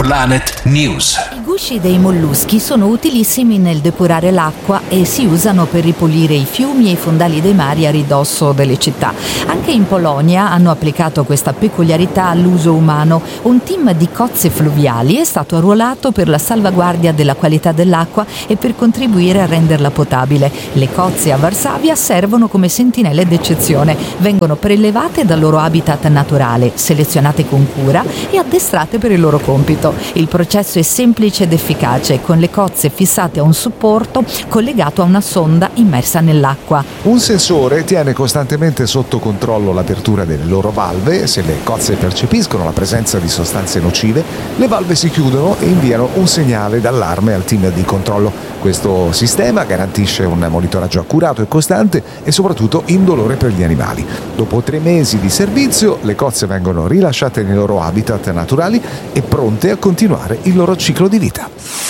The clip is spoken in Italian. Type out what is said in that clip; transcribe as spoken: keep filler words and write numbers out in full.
Planet News. I gusci dei molluschi sono utilissimi nel depurare l'acqua e si usano per ripulire i fiumi e i fondali dei mari a ridosso delle città. Anche in Polonia hanno applicato questa peculiarità all'uso umano. Un team di cozze fluviali è stato arruolato per la salvaguardia della qualità dell'acqua e per contribuire a renderla potabile. Le cozze a Varsavia servono come sentinelle d'eccezione. Vengono prelevate dal loro habitat naturale, selezionate con cura e addestrate per il loro compito. Il processo è semplice ed efficace, con le cozze fissate a un supporto collegato a una sonda immersa nell'acqua. Un sensore tiene costantemente sotto controllo l'apertura delle loro valve. Se le cozze percepiscono la presenza di sostanze nocive, le valve si chiudono e inviano un segnale d'allarme al team di controllo. Questo sistema garantisce un monitoraggio accurato e costante e soprattutto indolore per gli animali. Dopo tre mesi di servizio, le cozze vengono rilasciate nei loro habitat naturali e pronte a continuare il loro ciclo di vita.